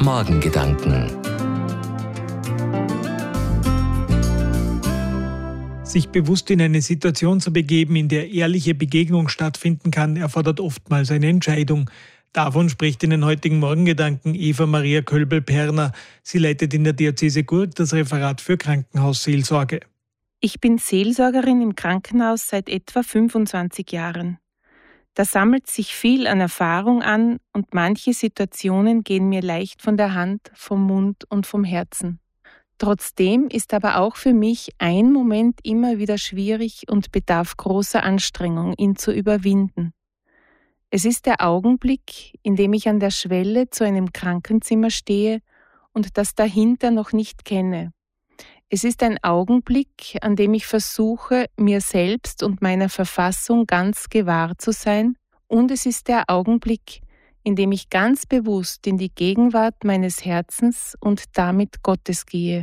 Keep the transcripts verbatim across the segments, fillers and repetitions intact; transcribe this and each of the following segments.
Morgengedanken. Sich bewusst in eine Situation zu begeben, in der ehrliche Begegnung stattfinden kann, erfordert oftmals eine Entscheidung. Davon spricht in den heutigen Morgengedanken Eva Maria Kölbel-Perner. Sie leitet in der Diözese Gurk das Referat für Krankenhausseelsorge. Ich bin Seelsorgerin im Krankenhaus seit etwa fünfundzwanzig Jahren. Da sammelt sich viel an Erfahrung an und manche Situationen gehen mir leicht von der Hand, vom Mund und vom Herzen. Trotzdem ist aber auch für mich ein Moment immer wieder schwierig und bedarf großer Anstrengung, ihn zu überwinden. Es ist der Augenblick, in dem ich an der Schwelle zu einem Krankenzimmer stehe und das dahinter noch nicht kenne. Es ist ein Augenblick, an dem ich versuche, mir selbst und meiner Verfassung ganz gewahr zu sein, und es ist der Augenblick, in dem ich ganz bewusst in die Gegenwart meines Herzens und damit Gottes gehe.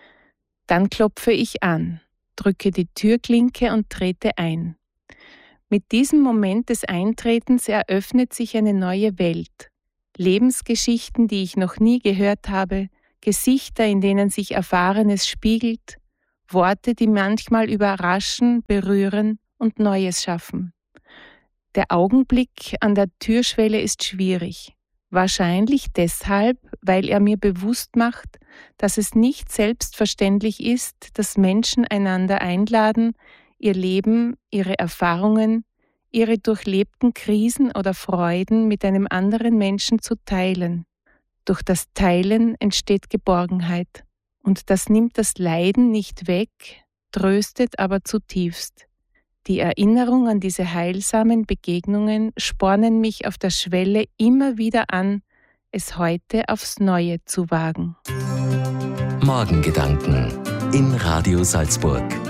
Dann klopfe ich an, drücke die Türklinke und trete ein. Mit diesem Moment des Eintretens eröffnet sich eine neue Welt. Lebensgeschichten, die ich noch nie gehört habe, Gesichter, in denen sich Erfahrenes spiegelt, Worte, die manchmal überraschen, berühren und Neues schaffen. Der Augenblick an der Türschwelle ist schwierig. Wahrscheinlich deshalb, weil er mir bewusst macht, dass es nicht selbstverständlich ist, dass Menschen einander einladen, ihr Leben, ihre Erfahrungen, ihre durchlebten Krisen oder Freuden mit einem anderen Menschen zu teilen. Durch das Teilen entsteht Geborgenheit. Und das nimmt das Leiden nicht weg, tröstet aber zutiefst. Die Erinnerung an diese heilsamen Begegnungen spornen mich auf der Schwelle immer wieder an, es heute aufs Neue zu wagen. Morgengedanken in Radio Salzburg.